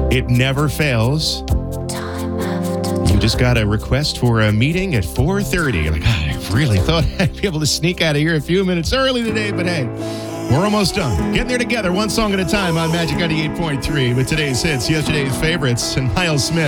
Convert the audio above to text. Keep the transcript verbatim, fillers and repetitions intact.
It never fails. You just got a request for a meeting at four thirty. You're like, "Ah, I really thought I'd be able to sneak out of here a few minutes early today, but hey, we're almost done. Getting there together, one song at a time on Magic ninety-eight point three with today's hits, yesterday's favorites, and Miles Smith.